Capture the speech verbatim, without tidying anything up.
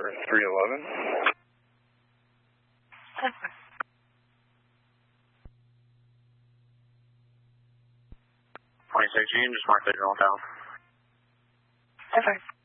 three eleven. Okay. twenty-six, you can just mark that you're on down. Okay.